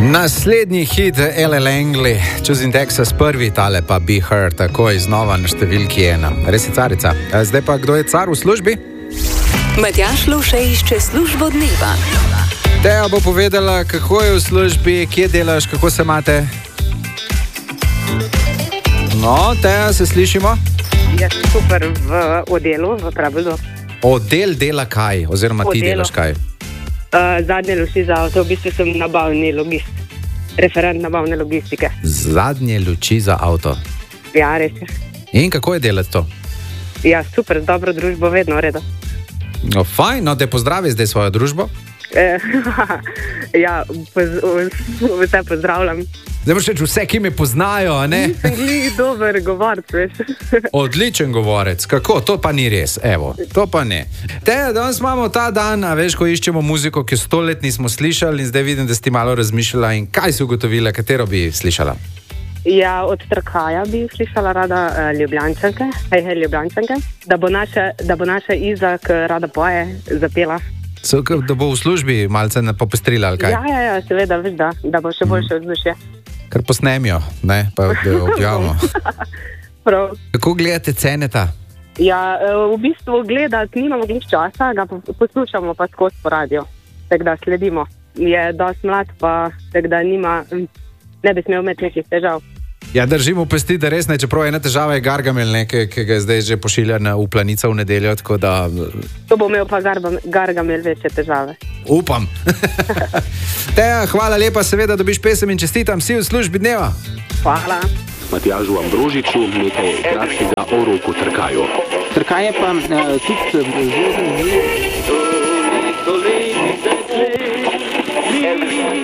Naslednji hit Ella Langley, Choosing Texas, prvi tale pa Be Her, takoj znova na številki 1. Res je carica. Zdaj pa, kdo je car v službi? Matjaž Lovše išče službo dneva. Teja bo povedala, kako je v službi, kje delaš, kako se imate. No, Teja, se slišimo? Jaz sem super v odelu, v pravilu. Odel dela kaj? Oziroma ti delaš kaj? Zadnje luči za avto, v bistvu sem nabavni logist. Referent nabavne logistike. Zadnje luči za avto. Ja, res je. In kako je delati to? Ja, super, dobro družbo, vedno redo. No, fajn, no, te pozdravi zdaj svojo družbo. Ja, vse pozdravljam. Zdaj boš reči vse, ki me poznajo, a ne? Nisem glih dober govorc, veš. Odličen govorec, kako? To pa ni res, evo, to pa ne. Teja, danes imamo ta dan, a veš, ko iščemo muziko, ki 100 let nismo slišali in zdaj vidim, da si malo razmišljala in kaj si ugotovila, katero bi slišala? Ja, od Trkaja bi slišala rada Ljubljančanke, Ljubljančanke, da bo naša Izak rada poje, zapela. Da bo v službi malce popestrila, ali kaj? Ja, seveda, veš da bo še boljše vzdušje. Kar posnemijo, ne, pa objavimo. Prav. Kako gledate Ceneta? Ja, v bistvu gledati nimamo glih časa, ga poslušamo pa skozi po radio, tako da sledimo. Je dosti mlad pa, tako da ne bi smel imeti nekih težav. Ja, držimo pesti, da res ne, čeprav ena težava je Gargamel, ki ga zdaj že pošilja v Planica v nedeljo, tako da... To bo imel pa Gargamel večje težave. Upam. Teja, hvala lepa, seveda dobiš pesem in čestitam si v službi dneva. Hvala. Matjažu Ambrožiču nekaj kratkega o Roku Trkaju. Trkaj je pa tudi zelo zanimiv.